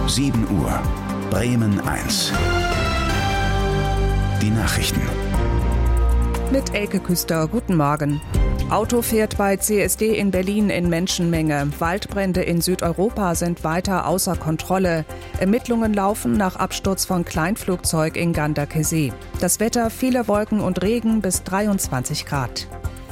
7 Uhr, Bremen 1. Die Nachrichten. Mit Elke Küster, guten Morgen. Auto fährt bei CSD in Berlin in Menschenmenge. Waldbrände in Südeuropa sind weiter außer Kontrolle. Ermittlungen laufen nach Absturz von Kleinflugzeug in Ganderkesee. Das Wetter, viele Wolken und Regen bis 23 Grad.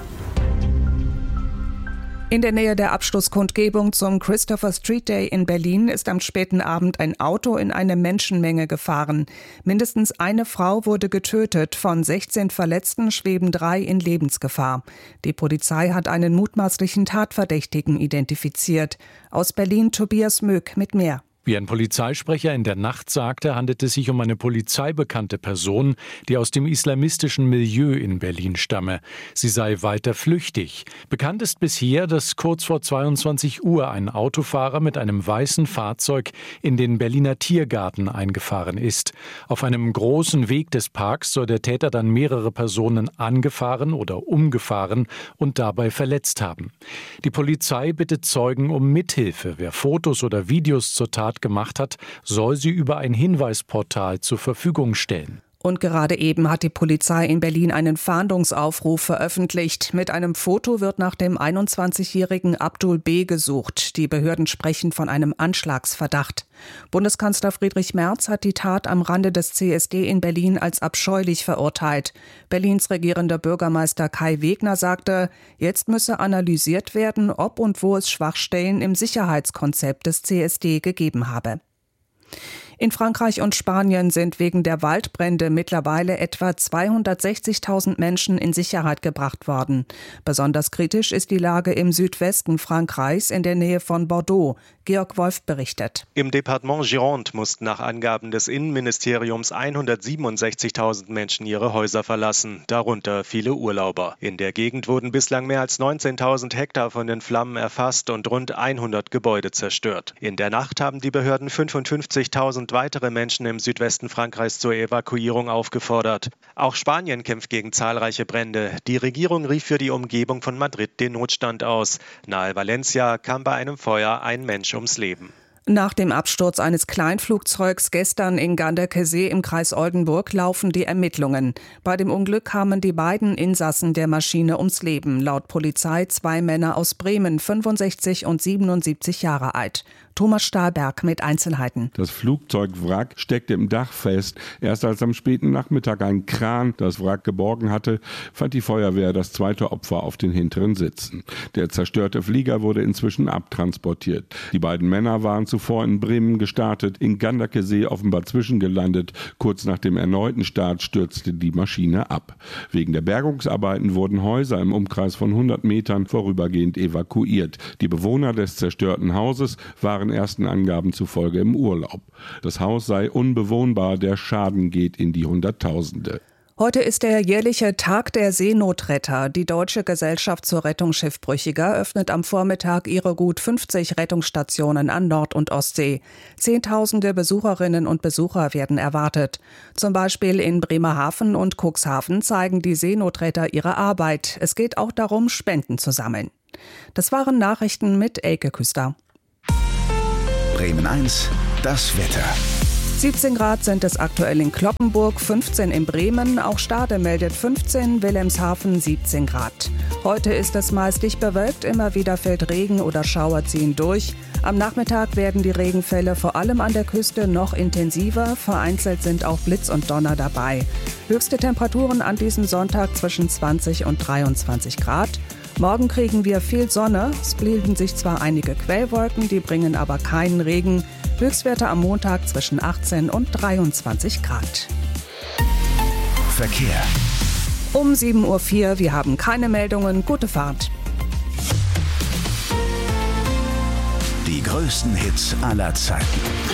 In der Nähe der Abschlusskundgebung zum Christopher Street Day in Berlin ist am späten Abend ein Auto in eine Menschenmenge gefahren. Mindestens eine Frau wurde getötet, von 16 Verletzten schweben 3 in Lebensgefahr. Die Polizei hat einen mutmaßlichen Tatverdächtigen identifiziert. Aus Berlin Tobias Möck mit mehr. Wie ein Polizeisprecher in der Nacht sagte, handelt es sich um eine polizeibekannte Person, die aus dem islamistischen Milieu in Berlin stamme. Sie sei weiter flüchtig. Bekannt ist bisher, dass kurz vor 22 Uhr ein Autofahrer mit einem weißen Fahrzeug in den Berliner Tiergarten eingefahren ist. Auf einem großen Weg des Parks soll der Täter dann mehrere Personen angefahren oder umgefahren und dabei verletzt haben. Die Polizei bittet Zeugen um Mithilfe. Wer Fotos oder Videos zur Tat gemacht hat, soll sie über ein Hinweisportal zur Verfügung stellen. Und gerade eben hat die Polizei in Berlin einen Fahndungsaufruf veröffentlicht. Mit einem Foto wird nach dem 21-jährigen Abdul B. gesucht. Die Behörden sprechen von einem Anschlagsverdacht. Bundeskanzler Friedrich Merz hat die Tat am Rande des CSD in Berlin als abscheulich verurteilt. Berlins regierender Bürgermeister Kai Wegner sagte, jetzt müsse analysiert werden, ob und wo es Schwachstellen im Sicherheitskonzept des CSD gegeben habe. In Frankreich und Spanien sind wegen der Waldbrände mittlerweile etwa 260.000 Menschen in Sicherheit gebracht worden. Besonders kritisch ist die Lage im Südwesten Frankreichs in der Nähe von Bordeaux. Georg Wolf berichtet. Im Departement Gironde mussten nach Angaben des Innenministeriums 167.000 Menschen ihre Häuser verlassen, darunter viele Urlauber. In der Gegend wurden bislang mehr als 19.000 Hektar von den Flammen erfasst und rund 100 Gebäude zerstört. In der Nacht haben die Behörden 55.000 weitere Menschen im Südwesten Frankreichs zur Evakuierung aufgefordert. Auch Spanien kämpft gegen zahlreiche Brände. Die Regierung rief für die Umgebung von Madrid den Notstand aus. Nahe Valencia kam bei einem Feuer ein Mensch ums Leben. Nach dem Absturz eines Kleinflugzeugs gestern in Ganderkesee im Kreis Oldenburg laufen die Ermittlungen. Bei dem Unglück kamen die beiden Insassen der Maschine ums Leben. Laut Polizei 2 Männer aus Bremen, 65 und 77 Jahre alt. Thomas Stahlberg mit Einzelheiten. Das Flugzeugwrack steckte im Dach fest. Erst als am späten Nachmittag ein Kran das Wrack geborgen hatte, fand die Feuerwehr das zweite Opfer auf den hinteren Sitzen. Der zerstörte Flieger wurde inzwischen abtransportiert. Die beiden Männer waren zuvor in Bremen gestartet, in Ganderkesee offenbar zwischengelandet. Kurz nach dem erneuten Start stürzte die Maschine ab. Wegen der Bergungsarbeiten wurden Häuser im Umkreis von 100 Metern vorübergehend evakuiert. Die Bewohner des zerstörten Hauses waren ersten Angaben zufolge im Urlaub. Das Haus sei unbewohnbar, der Schaden geht in die Hunderttausende. Heute ist der jährliche Tag der Seenotretter. Die Deutsche Gesellschaft zur Rettung Schiffbrüchiger öffnet am Vormittag ihre gut 50 Rettungsstationen an Nord- und Ostsee. Zehntausende Besucherinnen und Besucher werden erwartet. Zum Beispiel in Bremerhaven und Cuxhaven zeigen die Seenotretter ihre Arbeit. Es geht auch darum, Spenden zu sammeln. Das waren Nachrichten mit Elke Küster. Bremen 1, das Wetter. 17 Grad sind es aktuell in Cloppenburg, 15 in Bremen, auch Stade meldet 15, Wilhelmshaven 17 Grad. Heute ist es meist dicht bewölkt, immer wieder fällt Regen oder Schauer ziehen durch. Am Nachmittag werden die Regenfälle vor allem an der Küste noch intensiver, vereinzelt sind auch Blitz und Donner dabei. Höchste Temperaturen an diesem Sonntag zwischen 20 und 23 Grad. Morgen kriegen wir viel Sonne, es bilden sich zwar einige Quellwolken, die bringen aber keinen Regen. Höchstwerte am Montag zwischen 18 und 23 Grad. Verkehr. Um 7.04 Uhr, wir haben keine Meldungen, gute Fahrt. Die größten Hits aller Zeiten.